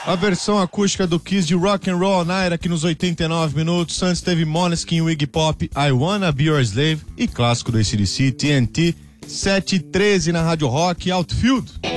A versão acústica do Kiss de Rock and Roll All Night aqui nos 89 minutos. Antes teve Måneskin e Iggy Pop, I Wanna Be Your Slave, e clássico do AC/DC, TNT, 7:13 na Rádio Rock, Outfield.